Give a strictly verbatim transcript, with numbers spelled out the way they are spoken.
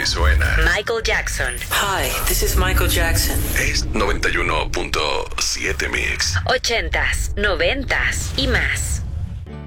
que suena. Michael Jackson. Hi, this is Michael Jackson. Es noventa y uno punto siete Mix. Ochentas, noventas y más.